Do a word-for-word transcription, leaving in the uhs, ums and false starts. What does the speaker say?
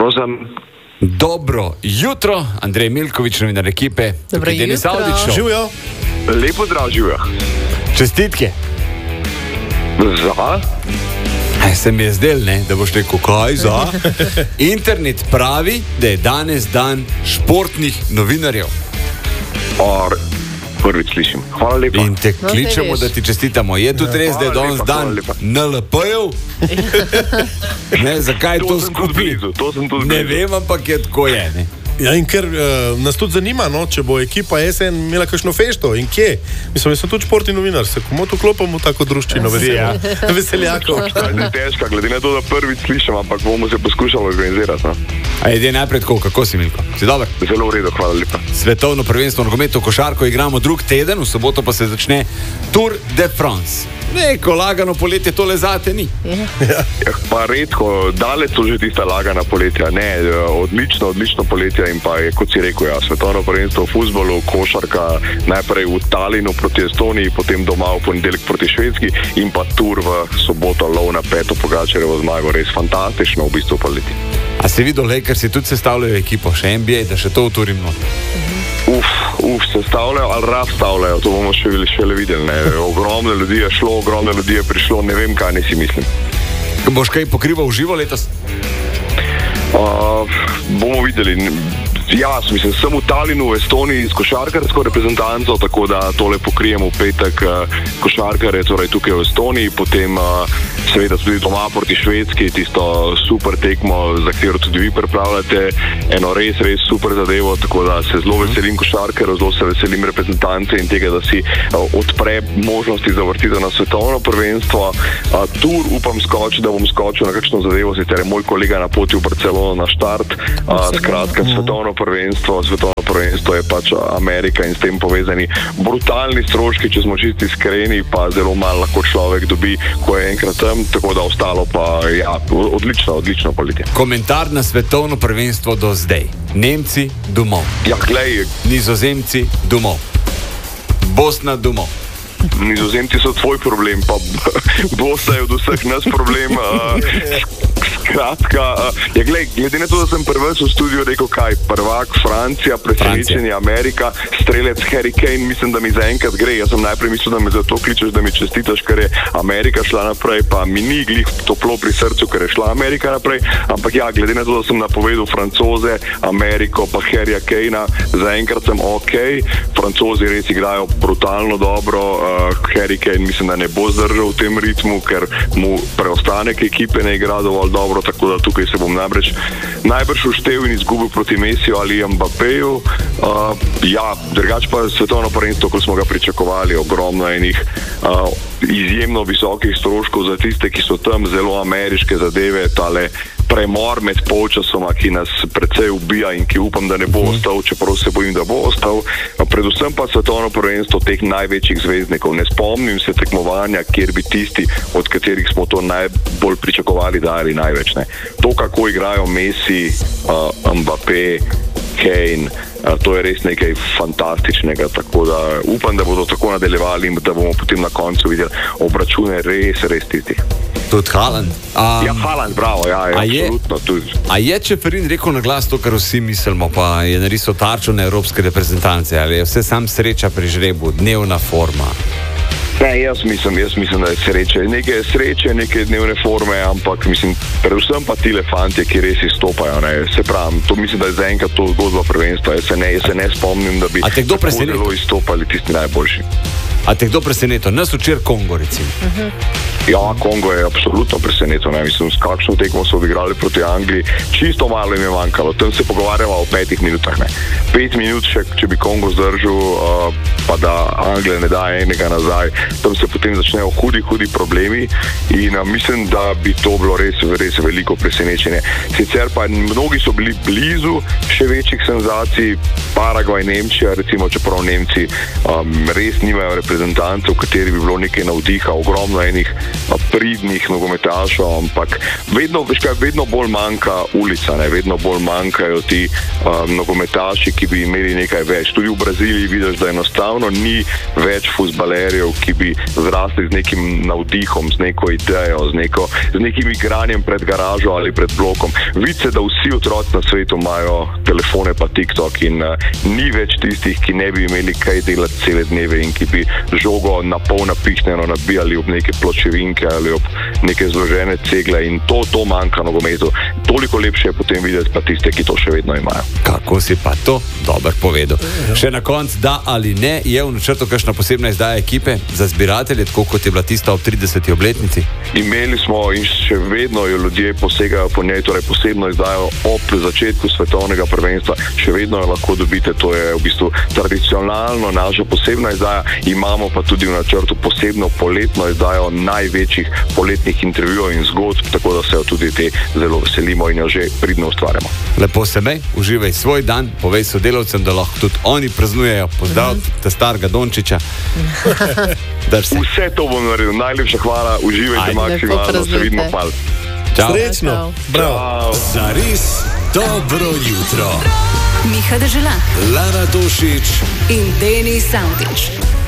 Prosim. Dobro jutro, Andrej Milković, novinar ekipe. Dobro jutro. Živijo. Lepo zdrav, živijo. Čestitke. Za? Aj, se mi je zdel, ne, da boš rekel, kaj za? Internet pravi, da je danes dan športnih novinarjev. Or, prvič slišim. Hvala lepa. In te No, kličemo, saj da ti čestitamo. Je tudi res, da je Hvala danes lepa, dan hvala lepa. N L P-jev? Ne, zakaj To to sem tudi skupaj? blizu, to sem tudi Ne blizu. vem, ampak je tako je, ne? Ja, in ker uh, nas tudi zanima, no, če bo ekipa S N imela kakšno fešto in kje. Mislim, jaz sem tudi športni novinar, se komu to klopamo tako druščino Ja. veseljakov. Ni težka, glede na to, da prvič slišim, ampak bomo se poskušali organizirati. No? A je naprej tako, kako si, Milko? Si dober? Zelo v redu, hvala lepa. Svetovno prvenstvo v nogometu košarko igramo drug teden, v soboto pa se začne Tour de France. Neko lagano poletje tole zate ni. Ja, pa redko, daleč so že tista lagana poletja. Ne, odlično, odlično poletje in pa je, kot si rekel, ja, svetovno prvenstvo v fuzbolu, košarka, najprej v Talinu proti Estoniji, potem doma v ponedeljek proti Švedski in pa Tour v soboto, lov na peto Pogačarjevo zmago. Res fantastično v bistvu poletje. A si videl, Lakers si tudi sestavljajo ekipo, še N B A, da še to uturim not. Uf, uf, se stavljajo ali razstavljajo, to bomo še, še le videli. Ne. Ogromno ljudi je šlo, ogromno ljudi je prišlo, ne vem, kaj ne si mislim. Boš kaj pokrival živo letos? Uh, bomo videli. Ja, mislim, sem v Talinu, v Estoniji s košarkarsko reprezentanco, tako da tole pokrijemo v petek uh, košarkare, torej tukaj v Estoniji, potem uh, seveda tudi doma proti Švedski, tisto super tekmo, za katero tudi vi pripravljate, eno res, res super zadevo, tako da se zelo veselim košarkarjev, zelo se veselim reprezentance in tega, da si uh, odpre možnosti za vrtitev na svetovno prvenstvo. Uh, Tur upam skoči, da bom skočil na kakšno zadevo, sicer je moj kolega na poti v Barcelono na štart, uh, skratka svetovno prvenstvo, svetovno prvenstvo je pač Amerika in s tem povezani brutalni stroški, če smo čisti iskreni, pa zelo malo lahko človek dobi, ko je enkrat tam, tako da ostalo pa, ja, odlično, odlično poletje. Komentar na svetovno prvenstvo do zdaj. Nemci domov, Ja, glej, Nizozemci domov, Bosna domov. Nizozemci so tvoj problem, pa Bosna je od vseh nas problem. Uh, skratka, uh, ja, glej, glede na to, da sem prvec v studiu rekel, kaj, prvak Francija, presenečenje Amerika, strelec Harry Kane, mislim, da mi zaenkrat gre. Jaz sem najprej mislil, da me zato kličeš, da mi čestitaš, ker je Amerika šla naprej, pa mi ni glih toplo pri srcu, ker je šla Amerika naprej, ampak ja, glede na to, da sem napovedal Francoze, Ameriko, pa Harryja Kanea, zaenkrat sem ok, Francozi res igrajo brutalno dobro, uh, Harry Kane mislim, da ne bo zdržal v tem ritmu, ker mu preostanek ekipe ne igra dovolj dobro, tako da tukaj se bom najbrž, najbrž uštev in izgubil proti Messiju ali Mbappéju. Uh, ja, drugač pa svetovno prvenstvo, ko smo ga pričakovali, ogromno enih uh, izjemno visokih stroškov za tiste, ki so tam, zelo ameriške zadeve, tale premor med polčasoma, ki nas precej ubija in ki upam, da ne bo ostal, čeprav se bojim, da bo ostal. Predvsem pa svetovno prvenstvo teh največjih zvezdnikov. Ne spomnim se tekmovanja, kjer bi tisti, od katerih smo to najbolj pričakovali, dali največ. Ne. To, kako igrajo Messi, uh, Mbappé, Kane, uh, to je res nekaj fantastičnega, tako da upam, da bodo tako nadaljevali in da bomo potem na koncu videli obračune res, res tistih. Tudi Haaland. Um, Ja, Haaland, bravo, ja, ja, a je- absolutno tudi. A je Čeferin rekel na glas to, kar vsi mislimo, pa je narisal tarčo na evropske reprezentance, ali je vse sam sreča pri žrebu, dnevna forma? Ne, jaz mislim, jaz mislim, da je sreče. Nekaj je sreče, nekaj dnevne forme, ampak mislim, predvsem pa tile fantje, ki res izstopajo. Ne. Se pravim, to mislim, da je zaenkrat to zgodba prvenstva. Jaz se ne, jaz se ne spomnim, da bi A te kdo tako preseneti? zelo izstopali tisti najboljši. A te kdo presenetil? Nas včeraj Kongo, recimo. Ja, Kongo je absolutno presenetil. Ne. Mislim, s kakšno tekmo so odigrali proti Angliji, čisto malo jim je manjkalo. Tam se pogovarjava o petih minutah. Ne. Pet minut, še, če bi Kongo zdržal, uh, pa da Anglija ne da enega nazaj, tam se potem začnejo hudi, hudi problemi in uh, mislim, da bi to bilo res, res veliko presenečenje. Sicer pa mnogi so bili blizu še večjih senzacij, Paragvaj, Nemčija, recimo, čeprav Nemci um, res nimajo reprezentacije reprezentance, v kateri bi bilo nekaj navdiha, ogromno enih pridnih nogometašov, ampak vedno, veš kaj, vedno bolj manjka ulica, ne? Vedno bolj manjkajo ti um, nogometaši, ki bi imeli nekaj več. Tudi v Braziliji vidiš, da enostavno ni več fuzbalerjev, ki bi zrasli z nekim navdihom, z neko idejo, z, neko, z nekim igranjem pred garažo ali pred blokom. Vidi se, da vsi otroci na svetu imajo telefone pa TikTok in uh, ni več tistih, ki ne bi imeli kaj delati cele dneve in ki bi žogo na pol napihnjeno nabijali ob neke pločevinke ali ob neke zložene cegle in to, to manjka nogometu. Toliko lepše je potem videti pa tiste, ki to še vedno imajo. Kako si pa to dobro povedal. Ja. Še na koncu, da ali ne, je v načrtu kakšna posebna izdaja ekipe za zbiratelje, tako kot je bila tista ob trideseti obletnici? Imeli smo in še vedno jo ljudje posegajo po njej, torej posebno izdajo ob začetku svetovnega prvenstva. Še vedno jo lahko dobite, to je v bistvu tradicionalno naša posebna izdaja. Imamo pa tudi v načrtu posebno poletno izdajo največjih poletnih intervjujev in zgodb, tako da se jo tudi te zelo veselimo in jo že pridno ustvarjamo. Lepo se mej, uživaj svoj dan, povej sodelavcem, da lahko tudi oni praznujejo. Pozdrav mm-hmm. te starega Dončiča. Vse to bom naredil. Najlepša hvala, uživajte maksimalno, se vidimo pal. Čau. Srečno. Bravo. Zares dobro jutro. Miha Deželak, Lara Tošić in Denis Savdić.